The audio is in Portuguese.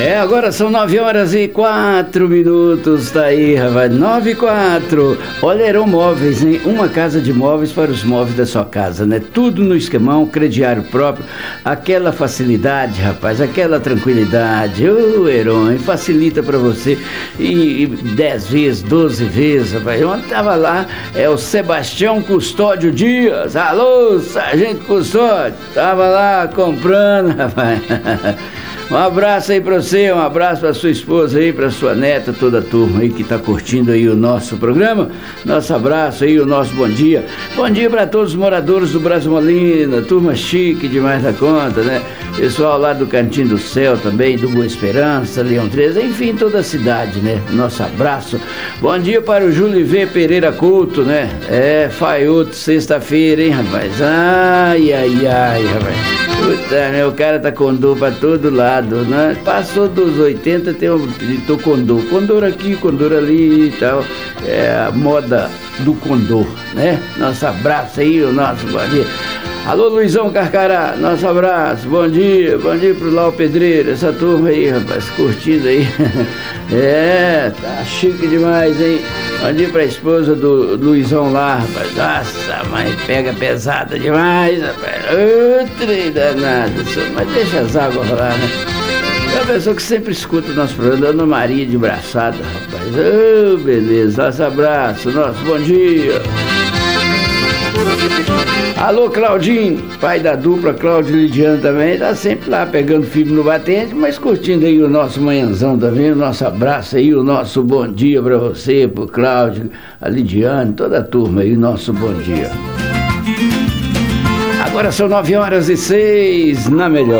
Agora são 9h04, tá aí, rapaz, 9h04. Olha, Heron Móveis, hein? Uma casa de móveis para os móveis da sua casa, né? Tudo no esquemão, crediário próprio, aquela facilidade, rapaz, aquela tranquilidade. Heron, facilita para você, e 10 vezes, 12 vezes, rapaz. Ontem tava lá, o Sebastião Custódio Dias, alô, Sargento Custódio, tava lá comprando, rapaz. Um abraço aí pra você, um abraço pra sua esposa aí, pra sua neta, toda a turma aí que tá curtindo aí o nosso programa. Nosso abraço aí, o nosso bom dia. Bom dia pra todos os moradores do Brasil Molina, turma chique demais da conta, né? Pessoal lá do Cantinho do Céu também, do Boa Esperança, Leão 13, enfim, toda a cidade, né? Nosso abraço. Bom dia para o Júlio V. Pereira Couto, né? Faiuto, sexta-feira, hein, rapaz? Ai, rapaz. Puta, né? O cara tá com dor pra todo lado, né? Passou dos 80, tem condor. Condor aqui, condor ali e tal. É a moda do condor, né? Nosso abraço aí, o nosso bom dia. Alô, Luizão Carcará, nosso abraço, bom dia pro Lau Pedreiro, essa turma aí, rapaz, curtindo aí. Tá chique demais, hein? Bom dia pra esposa do Luizão lá, rapaz. Nossa, mãe, pega pesada demais, rapaz. Trem danado, mas deixa as águas rolar, né? É uma pessoa que sempre escuta o nosso programa, Ana Maria de Braçada, rapaz. Beleza, nosso abraço, nosso bom dia. Alô, Claudinho, pai da dupla, Cláudio e Lidiano também, tá sempre lá pegando firme no batente, mas curtindo aí o nosso manhãzão também, o nosso abraço aí, o nosso bom dia pra você, pro Cláudio, a Lidiane, toda a turma aí, o nosso bom dia. Agora são 9h06 na Melhor.